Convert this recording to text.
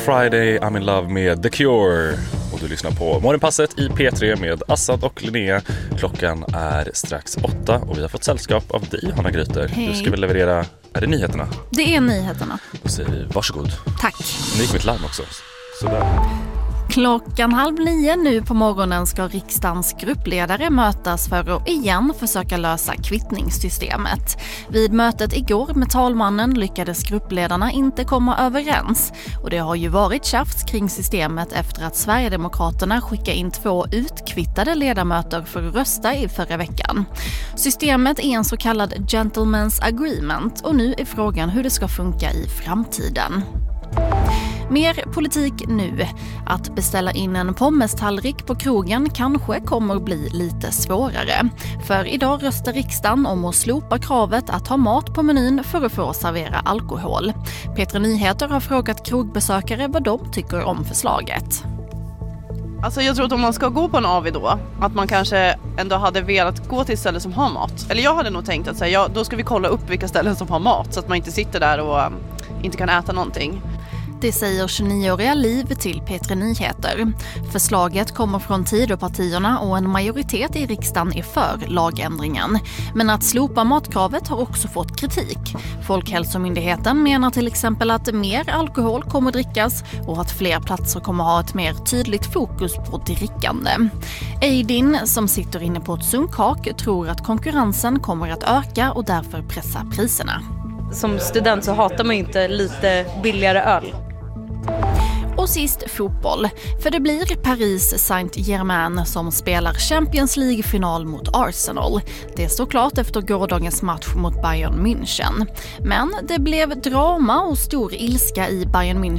Friday, I'm in love med The Cure. Och du lyssnar på Morgonpasset i P3 med Assad och Linnea. Klockan är strax 8 och vi har fått sällskap av dig, Hanna Gryter. Hej. Du ska väl leverera, är det nyheterna? Det är nyheterna. Då säger vi varsågod. Tack. Nu gick mitt larm också. Sådär. 8:30 nu på morgonen ska riksdagens gruppledare mötas för att igen försöka lösa kvittningssystemet. Vid mötet igår med talmannen lyckades gruppledarna inte komma överens. Och det har ju varit tjafs kring systemet efter att Sverigedemokraterna skickade in 2 utkvittade ledamöter för att rösta i förra veckan. Systemet är en så kallad gentleman's agreement och nu är frågan hur det ska funka i framtiden. Mer politik nu. Att beställa in en pommestallrik på krogen kanske kommer att bli lite svårare. För idag röstar riksdagen om att slopa kravet att ha mat på menyn för att få servera alkohol. P3 Nyheter har frågat krogbesökare vad de tycker om förslaget. Alltså jag tror att om man ska gå på en AV då, att man kanske ändå hade velat gå till ställen som har mat. Eller jag hade nog tänkt att säga, då ska vi kolla upp vilka ställen som har mat så att man inte sitter där och inte kan äta någonting. Det säger 29-åriga Liv till P3 Nyheter. Förslaget kommer från Tidöpartierna och en majoritet i riksdagen är för lagändringen. Men att slopa matkravet har också fått kritik. Folkhälsomyndigheten menar till exempel att mer alkohol kommer drickas och att fler platser kommer ha ett mer tydligt fokus på drickande. Eidin, som sitter inne på ett sunkhak, tror att konkurrensen kommer att öka och därför pressa priserna. Som student så hatar man inte lite billigare öl. Och sist fotboll, för det blir Paris Saint-Germain som spelar Champions League-final mot Arsenal. Det står klart efter gårdagens match mot Bayern München. Men det blev drama och stor ilska i Bayern München